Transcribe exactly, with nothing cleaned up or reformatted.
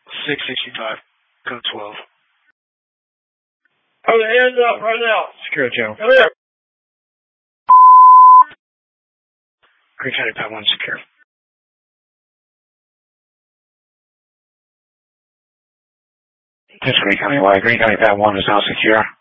six sixty-five, code twelve. Put the hands up right now. Secure channel. Come here. Green County Pat one secure. This is Green County Y. Green County Pat one is now secure.